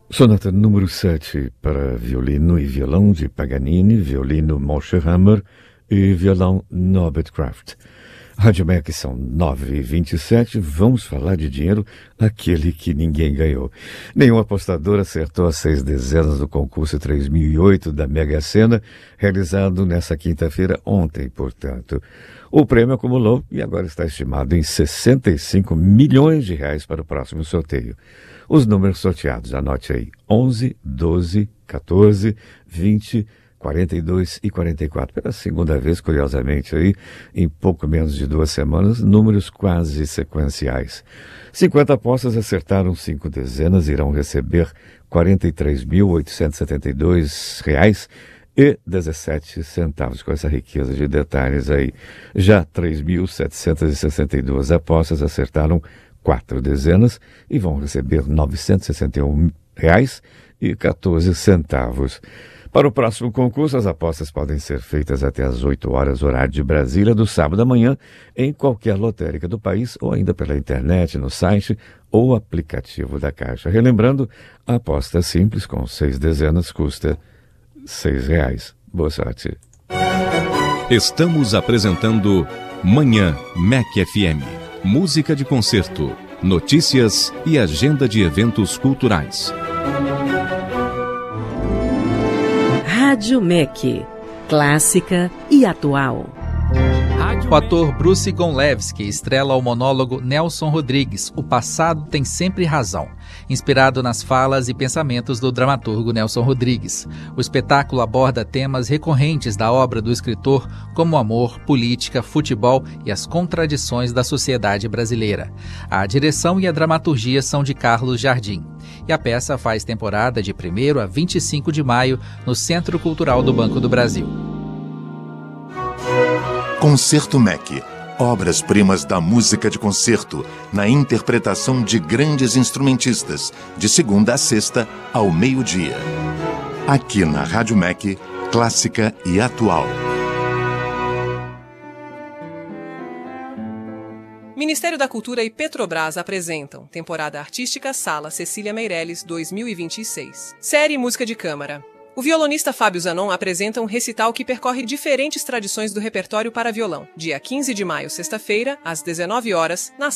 Sonata número 7 para violino e violão de Paganini, violino Moshe Hammer e violão Norbert Kraft. Rádio MEC são 9h27, vamos falar de dinheiro, aquele que ninguém ganhou. Nenhum apostador acertou as 6 dezenas do concurso 3008 da Mega Sena, realizado nessa quinta-feira, ontem, portanto. O prêmio acumulou e agora está estimado em 65 milhões de reais para o próximo sorteio. Os números sorteados, anote aí, 11, 12, 14, 20, 42 e 44. Pela segunda vez, curiosamente, aí, em pouco menos de 2 semanas, números quase sequenciais. 50 apostas acertaram 5 dezenas, irão receber R$ 43.872,17, com essa riqueza de detalhes aí. Já 3.762 apostas acertaram 4 dezenas e vão receber R$ 961,14. Para o próximo concurso, as apostas podem ser feitas até às 8 horas, horário de Brasília, do sábado à manhã, em qualquer lotérica do país, ou ainda pela internet, no site ou aplicativo da Caixa. Relembrando, a aposta simples com 6 dezenas custa R$ 6. Boa sorte. Estamos apresentando Manhã MEC FM. Música de concerto, notícias e agenda de eventos culturais. Rádio MEC, clássica e atual. O ator Bruce Gonlewski estrela o monólogo Nelson Rodrigues, O Passado Tem Sempre Razão, inspirado nas falas e pensamentos do dramaturgo Nelson Rodrigues. O espetáculo aborda temas recorrentes da obra do escritor, como amor, política, futebol e as contradições da sociedade brasileira. A direção e a dramaturgia são de Carlos Jardim. E a peça faz temporada de 1º a 25 de maio no Centro Cultural do Banco do Brasil. Concerto MEC. Obras-primas da música de concerto, na interpretação de grandes instrumentistas, de segunda a sexta, ao meio-dia. Aqui na Rádio MEC, clássica e atual. Ministério da Cultura e Petrobras apresentam Temporada Artística Sala Cecília Meirelles 2026. Série Música de Câmara. O violonista Fábio Zanon apresenta um recital que percorre diferentes tradições do repertório para violão. Dia 15 de maio, sexta-feira, às 19 horas, na